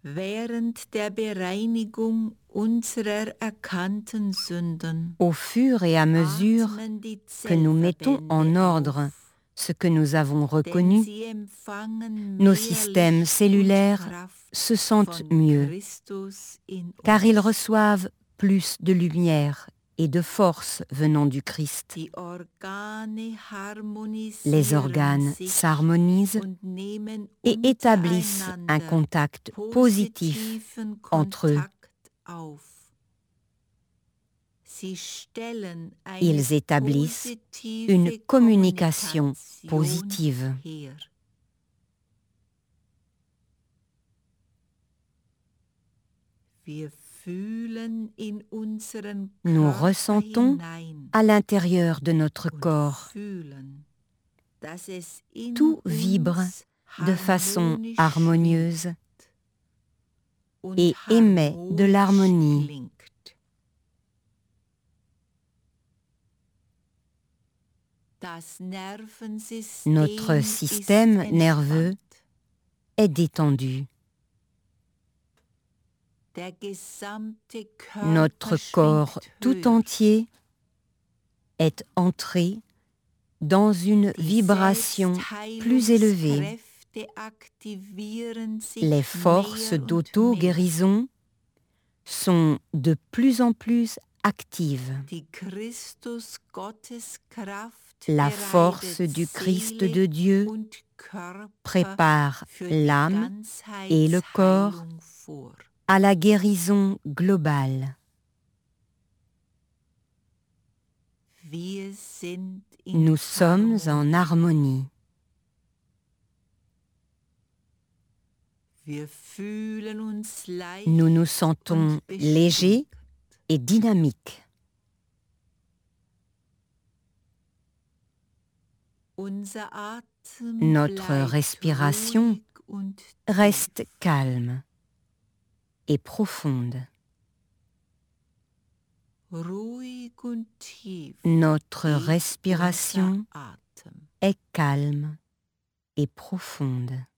Während der Bereinigung unserer erkannten Sünden Au fur et à mesure atmen die que nous mettons en Zellverbände ordre auf, ce que nous avons denn reconnu, sie empfangen nos mehr systèmes Licht und cellulaires Kraft se sentent von mieux, Christus in car ils uns. reçoivent plus de lumière et de force venant du Christ. Die Organe Les harmonisieren organes sich s'harmonisent und nehmen et établissent un untereinander contact positif positiven entre eux. Kontakt auf. Sie stellen eine Ils établissent positive une communication Kommunikation positive. her. Wir fühlen in unseren Nous Körper ressentons hinein à l'intérieur de notre und corps. fühlen, dass es in Tout vibre uns de façon harmonisch harmonieuse und et émet de harmonisch l'harmonie. klingt. Das Nervensystem Notre système ist nerveux entspannt. est détendu. Der gesamte Notre Körper corps schwingt tout höher. entier est entré dans une Die vibration plus élevée. Selbstheilungskräfte aktivieren sich Les forces mehr und mehr. d'auto-guérison sont de plus en plus actives. Die Christus-Gotteskraft La bereitet force du Christ Seele de Dieu und Körper prépare für die l'âme et le corps Ganzheitsheilung vor. à la guérison globale. Wir sind Nous sommes en harmonie. Wir fühlen uns leicht Nous nous sentons und légers beschwingt. et dynamiques. Unser Atem Notre bleibt respiration ruhig und reste tief. calme et profonde. Ruhig und tief Notre geht respiration unser Atem. est calme et profonde.